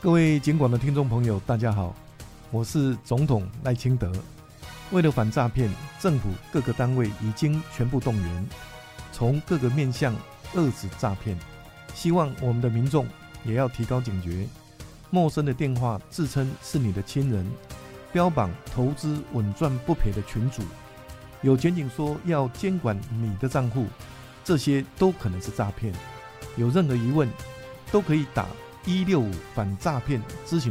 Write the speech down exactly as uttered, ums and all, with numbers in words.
各位警广的听众朋友大家好，我是总统赖清德。为了反诈骗，政府各个单位已经全部动员，从各个面向遏止诈骗。希望我们的民众也要提高警觉，陌生的电话自称是你的亲人，标榜投资稳赚不赔的群组，有检警说要监管你的账户，这些都可能是诈骗。有任何疑问都可以打一六五反诈骗咨询